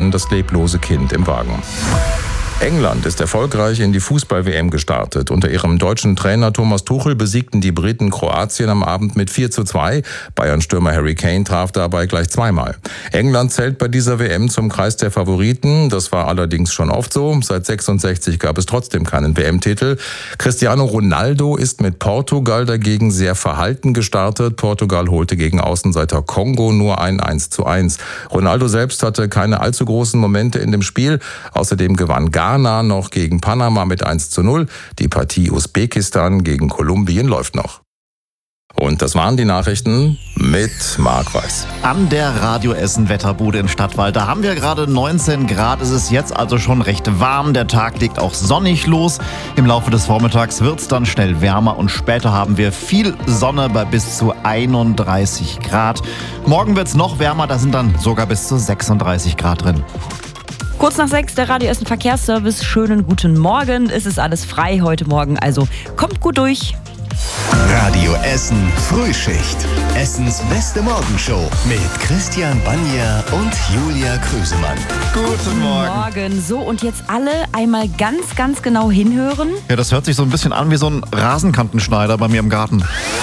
Eltern das leblose Kind im Wagen. England ist erfolgreich in die Fußball-WM gestartet. Unter ihrem deutschen Trainer Thomas Tuchel besiegten die Briten Kroatien am Abend mit 4:2. Bayern-Stürmer Harry Kane traf dabei gleich zweimal. England zählt bei dieser WM zum Kreis der Favoriten. Das war allerdings schon oft so. Seit 66 gab es trotzdem keinen WM-Titel. Cristiano Ronaldo ist mit Portugal dagegen sehr verhalten gestartet. Portugal holte gegen Außenseiter Kongo nur ein 1:1. Ronaldo selbst hatte keine allzu großen Momente in dem Spiel. Außerdem gewann Ghana noch gegen Panama mit 1:0. Die Partie Usbekistan gegen Kolumbien läuft noch. Und das waren die Nachrichten mit Marc Weiß. An der Radio Essen Wetterbude in Stadtwald. Da haben wir gerade 19 Grad. Es ist jetzt also schon recht warm. Der Tag legt auch sonnig los. Im Laufe des Vormittags wird es dann schnell wärmer und später haben wir viel Sonne bei bis zu 31 Grad. Morgen wird es noch wärmer. Da sind dann sogar bis zu 36 Grad drin. Kurz nach 6, der Radio Essen Verkehrsservice. Schönen guten Morgen. Es ist alles frei heute Morgen, also kommt gut durch. Radio Essen Frühschicht. Essens beste Morgenshow mit Christian Banja und Julia Krüsemann. Guten Morgen. So, und jetzt alle einmal ganz genau hinhören. Ja, das hört sich so ein bisschen an wie so ein Rasenkantenschneider bei mir im Garten.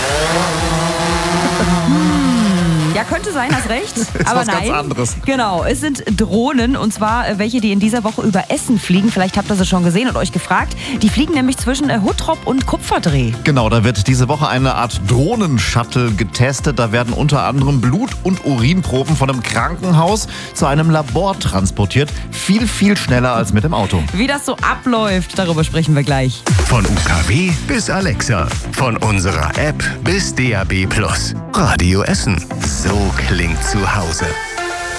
Ja, könnte sein, hast recht. Aber was nein. Ganz anderes. Genau, es sind Drohnen und zwar welche, die in dieser Woche über Essen fliegen. Vielleicht habt ihr sie schon gesehen und euch gefragt. Die fliegen nämlich zwischen Huttrop und Kupferdreh. Genau, da wird diese Woche eine Art Drohnenshuttle getestet. Da werden unter anderem Blut- und Urinproben von einem Krankenhaus zu einem Labor transportiert. Viel schneller als mit dem Auto. Wie das so abläuft, darüber sprechen wir gleich. Von UKW bis Alexa. Von unserer App bis DAB+. Radio Essen. So klingt zu Hause.